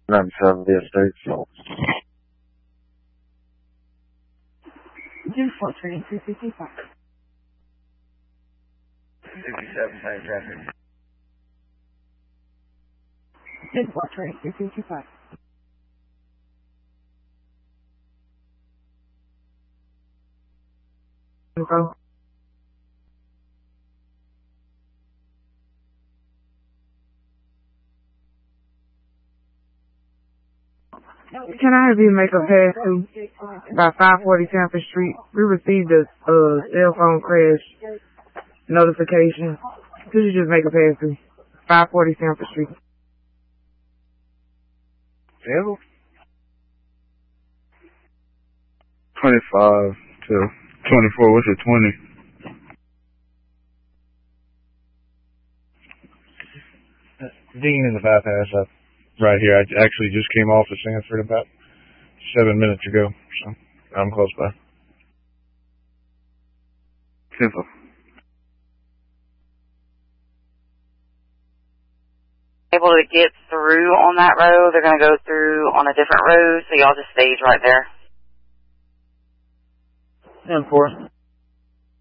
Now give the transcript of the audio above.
97 the Estates. 243 57 time traffic. 243 Info. Can I have you make a pass to by 540 Sanford Street? We received a cell phone crash notification. Could you just make a pass to 540 Sanford Street? Yeah. 25 to 24. What's it, 20? Dean in the bypass up right here. I actually just came off of Sanford about 7 minutes ago, so I'm close by. Simple. Able to get through on that road. They're going to go through on a different road, so y'all just stage right there. 10-4.